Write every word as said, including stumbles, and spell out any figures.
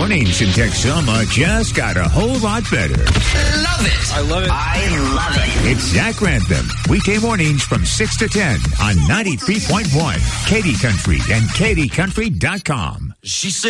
Mornings in Texoma just got a whole lot better. Love it. I love it. I love it. It's Zach Grantham, weekday mornings from six to ten on ninety-three point one Katy Country and Katy Country dot com. She said.